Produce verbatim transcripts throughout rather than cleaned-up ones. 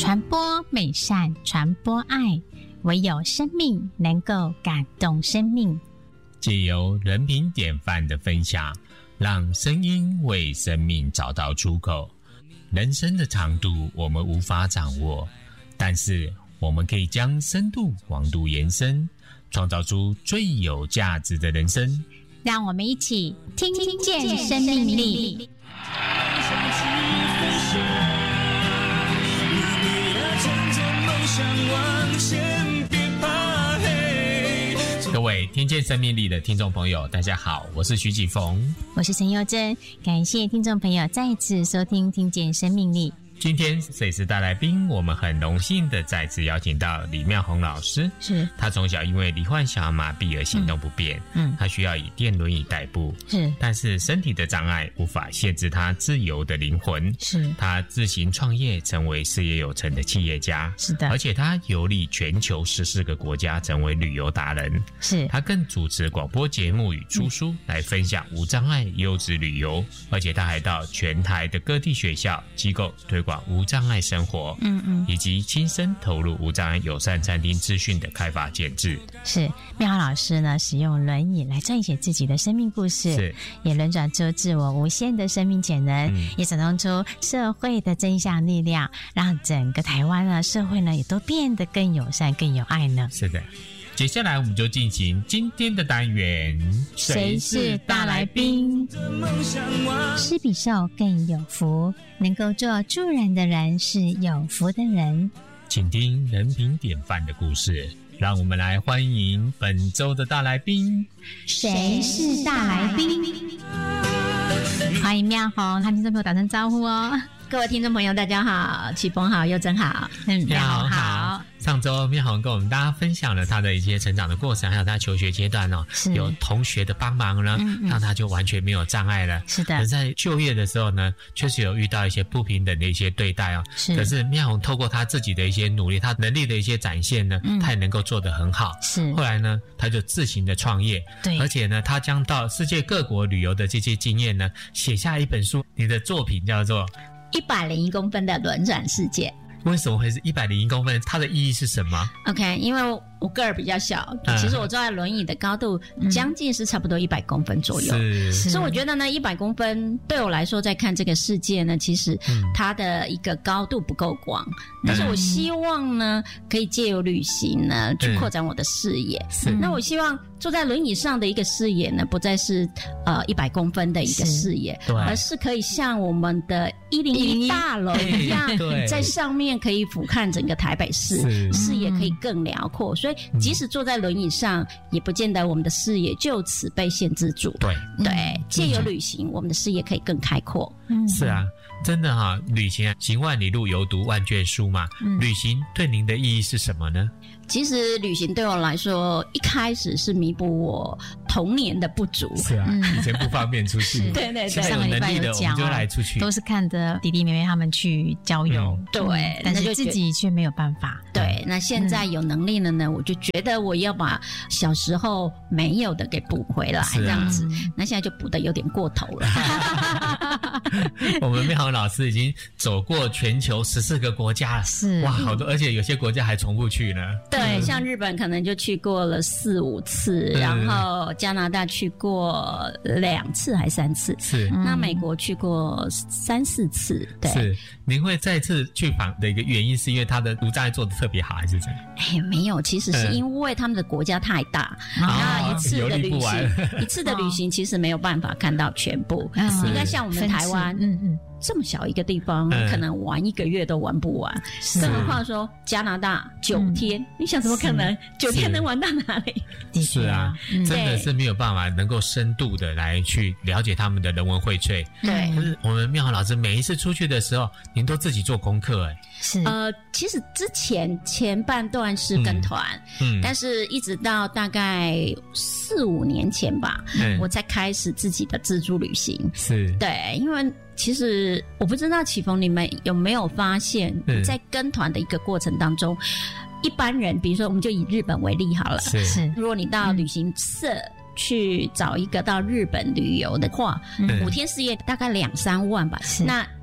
传播美善，传播爱，唯有生命能够感动生命。 藉由人品典范的分享，让声音为生命找到出口。人生的长度我们无法掌握，但是我们可以将深度广度延伸，创造出最有价值的人生。 让我们一起听见生命力。 各位听见生命力的听众朋友，大家好，我是徐启逢， 我是陈佑珍，感谢听众朋友再次收听听见生命力。 今天随时大来宾，我们很荣幸的再次邀请到李妙红老师。 是， 他从小因为罹患小儿麻痹而行动不便，嗯，他需要以电轮椅代步，是，但是身体的障碍无法限制他自由的灵魂，是，他自行创业，成为事业有成的企业家，是的，而且他游历全球十四个国家，成为旅游达人，是，他更主持广播节目与出书，嗯，来分享无障碍优质旅游，而且他还到全台的各地学校机构推广无障碍生活，嗯嗯，以及亲身投入无障碍友善餐厅资讯的开发建制。 是，妙豪老师呢，使用轮椅来撰写自己的生命故事，是，也轮转出自我无限的生命潜能，嗯，也展动出社会的正向力量，让整个台湾呢社会呢也都变得更友善、更有爱呢。 是的。接下来我们就进行今天的单元， 谁是大来宾？施比受更有福，能够做助人的人是有福的人。 请听人品典范的故事，让我们来欢迎本周的大来宾。 谁是大来宾？欢迎妙红，和听众朋友打声招呼哦。 各位听众朋友大家好，启峰好，佑珍好， 嗯，妙红好。上周妙红跟我们大家分享了他的一些成长的过程，还有他求学阶段哦，有同学的帮忙呢，嗯嗯，让他就完全没有障碍了。是的，可是在就业的时候呢，确实有遇到一些不平等的一些对待哦。是，可是妙红透过他自己的一些努力，他能力的一些展现呢，嗯，他也能够做得很好。是，后来呢，他就自行的创业，对，而且呢，他将到世界各国旅游的这些经验呢，写下一本书。你的作品叫做一百零一公分的轮转世界。 为什么会是一百零一公分？它的意义是什么 ？OK， 因为我个儿比较小，嗯，其实我坐在轮椅的高度将近是差不多一百公分左右，是，所以我觉得呢，一百公分对我来说，在看这个世界呢，其实它的一个高度不够广，嗯，但是我希望呢，可以借由旅行呢，去扩展我的视野。是，那我希望坐在轮椅上的一个视野呢，不再是呃一百公分的一个视野，而是可以像我们的一零一大楼一样，在上面可以俯瞰整个台北市，视野可以更辽阔。所以即使坐在轮椅上，也不见得我们的视野就此被限制住。对对，借由旅行，我们的视野可以更开阔。 嗯，是啊，真的哈，旅行啊，行万里路，犹读万卷书嘛。嗯，旅行对您的意义是什么呢？ 其实旅行对我来说，一开始是弥补我童年的不足。 是啊，以前不方便出去， 对对对， 上个礼拜有讲， 我们就来出去， 都是看着弟弟妹妹他们去郊游， 嗯，对， 但是自己却没有办法。 对，那现在有能力了呢，我就觉得我要把小时候没有的给补回来，这样子。那现在就补得有点过头了。 我们妙红老师已经走过全球十四个国家了，是哇，好多，而且有些国家还重复去呢。 对，像日本可能就去过了四五次，嗯，然后加拿大去过两次还三次，是，那美国去过三四次。对， 是。您会再次去访的一个原因，是因为他的无障碍做得特别好，还是怎样？ 哎，没有，其实是因为他们的国家太大，嗯，那一次的旅行，一次的旅行其实没有办法看到全部。应该像我们台湾，嗯嗯。这么小一个地方，嗯，可能玩一个月都玩不完，更何况说加拿大九天，嗯，你想怎么可能九天能玩到哪里？ 是啊，嗯，真的是没有办法能够深度的来去了解他们的人文荟萃。对，可是我们妙红老师每一次出去的时候，您都自己做功课，哎， 是呃，其实之前前半段是跟团，嗯，嗯，但是一直到大概四五年前吧，嗯，我才开始自己的自助旅行。是，对，因为其实我不知道启峰你们有没有发现，在跟团的一个过程当中，一般人比如说我们就以日本为例好了，是，如果你到旅行社，嗯，去找一个到日本旅游的话，嗯，五天四夜大概两三万吧。那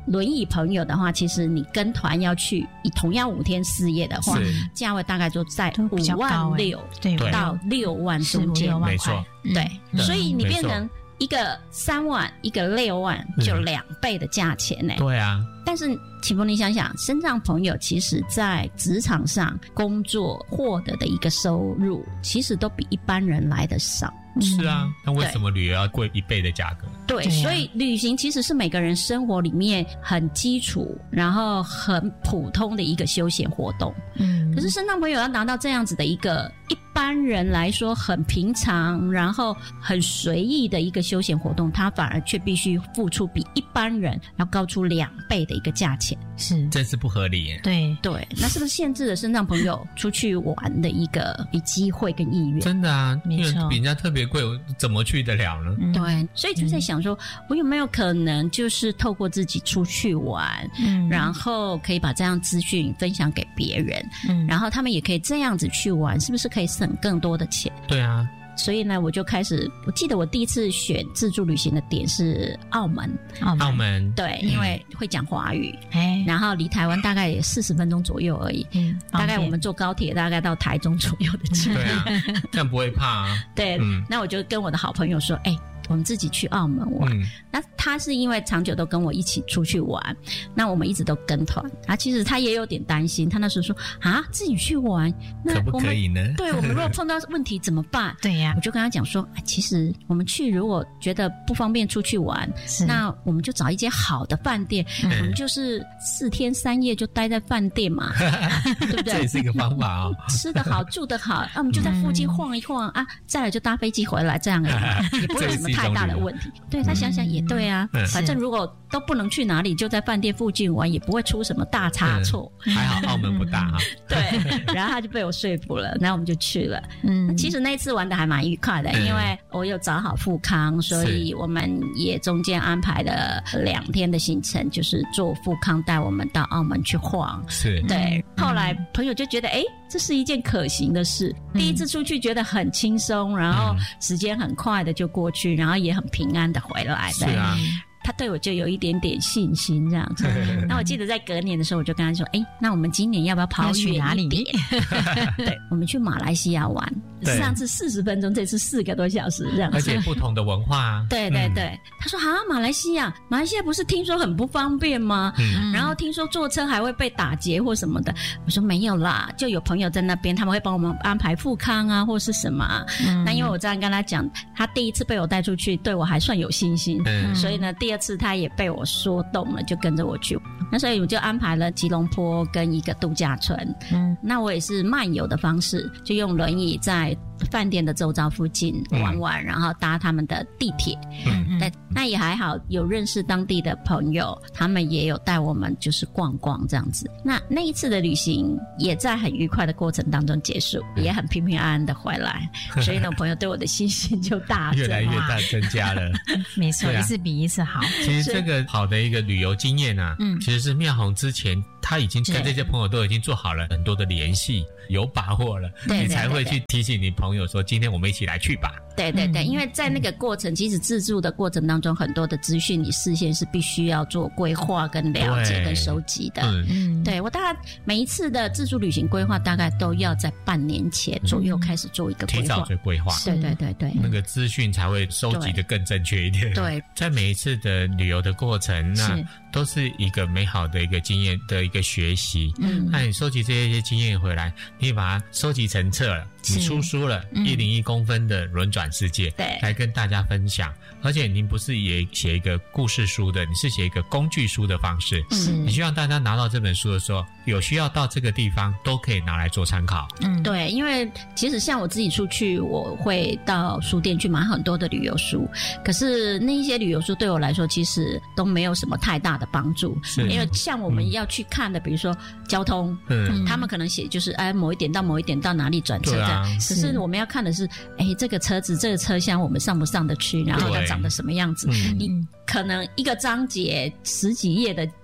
轮椅朋友的话，其实你跟团要去以同样五天四夜的话，价位大概就在五万六到六万中间， 没错， 对，所以你变成一个三万，一个六万，就两倍的价钱呢、欸。 对啊， 但是启峰，你想想，身障朋友其实在职场上工作获得的一个收入，其实都比一般人来的少。 是啊，那为什么旅游要贵一倍的价格？ 对，所以旅行其实是每个人生活里面很基础，然后很普通的一个休闲活动。嗯，可是身障朋友要拿到这样子的一个一般人来说很平常，然后很随意的一个休闲活动，他反而却必须付出比一般人要高出两倍的一个价钱。 是， 真是不合理耶。 对对，那是不是限制了身障朋友出去玩的一个机会跟意愿？ 真的啊，因为比人家特别贵，我怎么去得了呢？ 嗯、对，所以就在想说，我有没有可能就是透过自己出去玩，嗯，然后可以把这样资讯分享给别人，嗯，然后他们也可以这样子去玩，是不是可以省更多的钱？ 对啊。 所以呢，我就开始，我记得我第一次选自助旅行的点是澳门， 澳门，澳门对，因为会讲华语，嗯、然后离台湾大概也四十分钟左右而已，嗯，大概我们坐高铁大概到台中左右的距离， 对啊，这样不会怕啊。 对，嗯、那我就跟我的好朋友说，哎、欸。我们自己去澳门玩、嗯、那他是因为长久都跟我一起出去玩，那我们一直都跟团啊，其实他也有点担心，他那时候说啊，自己去玩那可不可以呢？ 对，我们如果碰到问题怎么办？ 对呀、啊， 我就跟他讲说、啊、其实我们去如果觉得不方便出去玩，那我们就找一间好的饭店、嗯、我们就是四天三夜就待在饭店嘛对不对？ 这也是一个方法哦吃得好住得好啊，我们就在附近晃一晃、嗯、啊，再来就搭飞机回来，这样也不会有什么太大的问题。对，他想想也对啊、嗯、反正如果都不能去哪里，就在饭店附近玩，也不会出什么大差错、 嗯、还好澳门不大啊对，然后他就被我说服了，然后我们就去了。嗯，其实那一次玩的还蛮愉快的、嗯、因为我有找好富康，所以我们也中间安排了两天的行程，就是坐富康带我们到澳门去晃。 是， 对，后来朋友就觉得哎，这是一件可行的事、嗯、第一次出去觉得很轻松，然后时间很快的就过去，然后也很平安的回来。 是啊， 他对我就有一点点信心这样子。那我记得在隔年的时候，我就跟他说：“哎、欸，那我们今年要不要跑远一点？对，我们去马来西亚玩。上次四十分钟，这次四个多小时这样子， 而且不同的文化啊。 对对对，嗯、他说啊，马来西亚，马来西亚不是听说很不方便吗？嗯、然后听说坐车还会被打劫或什么的。我说没有啦，就有朋友在那边，他们会帮我们安排富康啊，或是什么、啊。嗯、那因为我这样跟他讲，他第一次被我带出去，对我还算有信心，嗯、所以呢，第二次他也被我说动了，就跟着我去。那所以我就安排了吉隆坡跟一个度假村。嗯，那我也是漫游的方式，就用轮椅在饭店的周遭附近玩玩、嗯、然后搭他们的地铁。嗯，但那也还好，有认识当地的朋友，他们也有带我们就是逛逛这样子。那那一次的旅行也在很愉快的过程当中结束，嗯、也很平平安安的回来。所以呢，朋友对我的信心就大增， 越来越大增加了。 没错、啊，一次比一次好。 其实这个好的一个旅游经验啊，嗯，其实是妙虹之前他已经跟这些朋友都已经做好了很多的联系，有把握了，对对对对，你才会去提醒你朋友说，今天我们一起来去吧。 对对对，因为在那个过程，其实自助的过程当中，很多的资讯你事先是必须要做规划跟了解跟收集的。嗯，对，我大概每一次的自助旅行规划，大概都要在半年前左右开始做一个规划， 提早做规划。 对对对对， 那个资讯才会收集的更正确一点。 对， 在每一次的旅游的过程，那都是一个美好的一个经验的一个学习。嗯，那你收集这些经验回来，你把它收集成册了，你出书了，一零一公分的轮转世界，对，来跟大家分享。而且您不是也写一个故事书的，你是写一个工具书的方式。嗯，你希望大家拿到这本书的时候，有需要到这个地方都可以拿来做参考。 嗯，对，因为其实像我自己出去，我会到书店去买很多的旅游书，可是那一些旅游书对我来说，其实都没有什么太大的帮助。因为像我们要去看的，嗯、比如说交通，嗯，他们可能写就是哎某一点到某一点到哪里转车这样，啊、可是我们要看的是，哎这个车子这个车厢我们上不上得去，然后它长得什么样子？嗯、你可能一个章节十几页的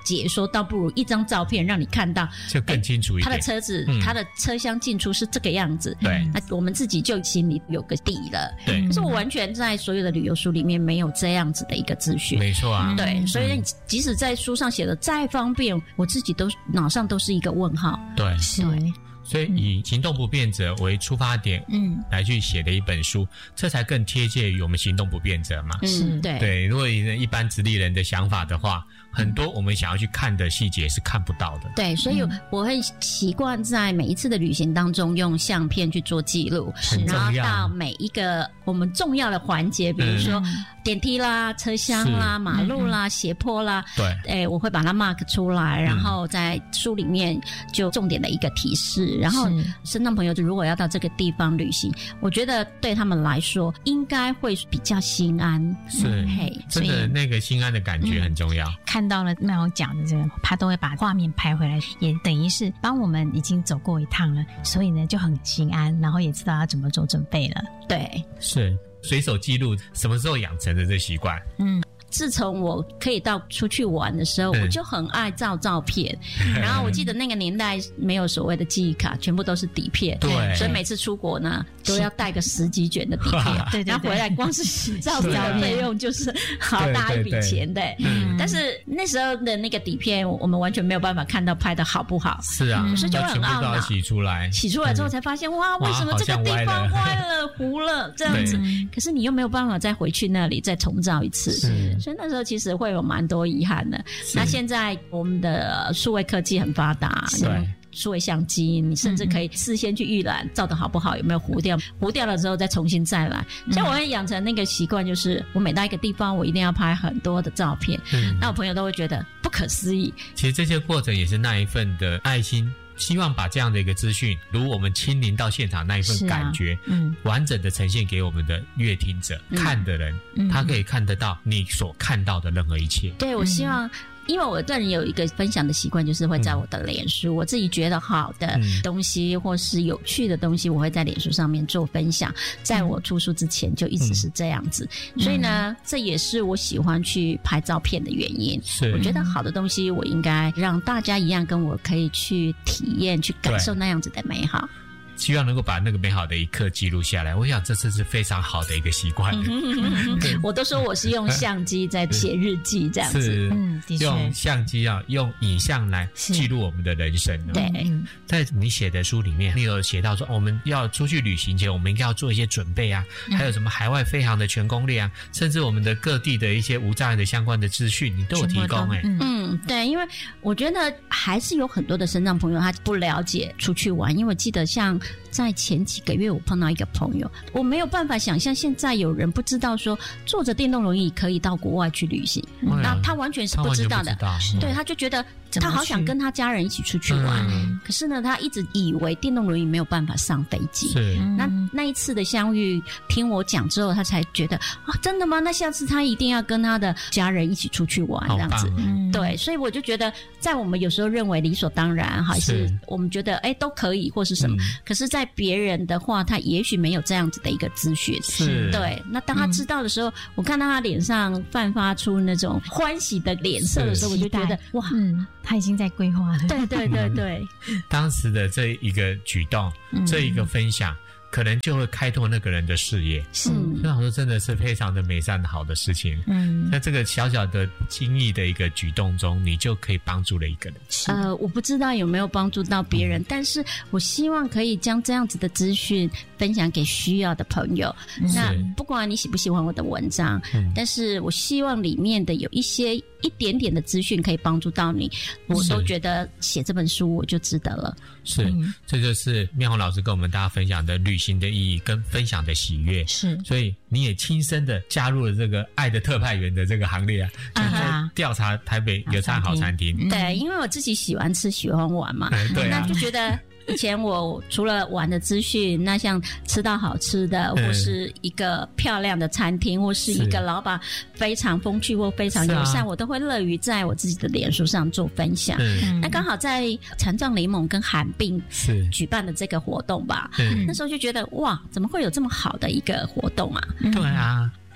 解说，倒不如一张照片让你看到就更清楚一点， 他的车子、嗯、他的车厢进出是这个样子， 对， 那我们自己就心里有个底了。 对， 可是我完全在所有的旅游书里面没有这样子的一个资讯， 没错啊， 对，所以即使在书上写的再方便，我自己都脑上都是一个问号。 对， 是。 所以以行动不便者为出发点，嗯，来去写的一本书，这才更贴切于我们行动不便者嘛。 嗯，对对。如果一般直立人的想法的话，很多我们想要去看的细节是看不到的。 对，所以我会习惯在每一次的旅行当中用相片去做记录，然后到每一个我们重要的环节，比如说电梯啦、车厢啦、马路啦、嗯、斜坡啦， 对， 哎，我会把它 mark 出来，然后在书里面就重点的一个提示。然后身障朋友如果要到这个地方旅行，我觉得对他们来说应该会比较心安。 是，嘿，真的那个心安的感觉很重要。 嗯、看到了那我讲的这个，他都会把画面拍回来，也等于是帮我们已经走过一趟了，所以呢就很心安，然后也知道要怎么做准备了。 对， 是随手记录，什么时候养成的这习惯？ 嗯。自从我可以到出去玩的时候，我就很爱照照片。然后我记得那个年代没有所谓的记忆卡，全部都是底片。 对， 所以每次出国呢，都要带个十几卷的底片。 对对对， 然后回来光是洗照片的费用就是好大一笔钱的。嗯，但是那时候的那个底片，我们完全没有办法看到拍的好不好。 是啊， 所以就很懊恼。 洗出来， 洗出来之后才发现，哇，为什么这个地方歪了、糊了这样子？可是你又没有办法再回去那里再重照一次。所以那时候其实会有蛮多遗憾的。那现在我们的数位科技很发达， 对， 数位相机，你甚至可以事先去预览照的好不好，有没有糊掉，糊掉了之后再重新再来。所以我会养成那个习惯，就是我每到一个地方，我一定要拍很多的照片。嗯，那我朋友都会觉得不可思议。 其实这些过程也是那一份的爱心。希望把这样的一个资讯，如我们亲临到现场那一份感觉，啊嗯、完整的呈现给我们的阅听者、嗯、看的人、嗯，他可以看得到你所看到的任何一切。 对，我希望。嗯，因为我个人有一个分享的习惯，就是会在我的脸书、嗯、我自己觉得好的东西、嗯、或是有趣的东西，我会在脸书上面做分享。在我出书之前就一直是这样子、嗯、所以呢这也是我喜欢去拍照片的原因。是，我觉得好的东西我应该让大家一样跟我可以去体验去感受那样子的美好， 希望能够把那个美好的一刻记录下来。我想这次是非常好的一个习惯、 嗯、我都说我是用相机在写日记这样子。 是，嗯，的确用相机啊，用影像来记录我们的人生。 对， 在你写的书里面你有写到说我们要出去旅行前我们应该要做一些准备啊、嗯、还有什么海外飞航的全攻略啊，甚至我们的各地的一些无障碍的相关的资讯你都有提供。哎、 嗯，嗯，对，因为我觉得还是有很多的身障朋友他不了解出去玩。因为我记得像在前几个月我碰到一个朋友，我没有办法想象现在有人不知道说坐着电动轮椅可以到国外去旅行、嗯、那他完全是不知道的。他对，他就觉得他好想跟他家人一起出去玩、嗯、可是呢他一直以为电动轮椅没有办法上飞机。 是， 那那一次的相遇听我讲之后他才觉得啊，真的吗？那下次他一定要跟他的家人一起出去玩这样子、嗯、对，所以我就觉得在我们有时候认为理所当然还是我们觉得哎都可以或是什么、嗯、可是在别人的话他也许没有这样子的一个资讯。 是， 对，那当他知道的时候、嗯、我看到他脸上泛发出那种欢喜的脸色的时候，我就觉得哇， 嗯，他已经在规划了。 对对对对、 嗯、当时的这一个举动、嗯、这一个分享可能就会开拓那个人的视野。 是， 所以我说真的是非常的美善好的事情。嗯，在这个小小的轻易的一个举动中你就可以帮助了一个人。 呃，我不知道有没有帮助到别人、嗯、但是我希望可以将这样子的资讯分享给需要的朋友。那不管你喜不喜欢我的文章、嗯、但是我希望里面的有一些一点点的资讯可以帮助到你，我都觉得写这本书我就值得了。 是、嗯、这就是妙虹老师跟我们大家分享的旅行的意义跟分享的喜悦。 是， 所以你也亲身的加入了这个爱的特派员的这个行列啊，就是在调查台北有餐好餐厅、 嗯、对，因为我自己喜欢吃喜欢玩嘛、 嗯、对啊， 那就觉得以前我除了玩的资讯，那像吃到好吃的、嗯、或是一个漂亮的餐厅或是一个老板非常风趣或非常友善、啊、我都会乐于在我自己的脸书上做分享、嗯、那刚好在残障联盟跟罕病举办的这个活动吧、嗯、那时候就觉得哇，怎么会有这么好的一个活动啊、 嗯、对啊，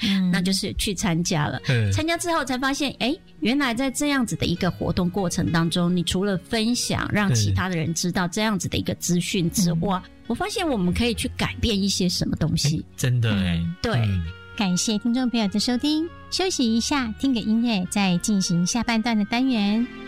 嗯、那就是去参加了。参加之后才发现，哎，原来在这样子的一个活动过程当中，你除了分享让其他的人知道这样子的一个资讯之外，嗯、我发现我们可以去改变一些什么东西。 真的哎、 嗯，对、嗯。 感谢听众朋友的收听，休息一下，听个音乐，再进行下半段的单元。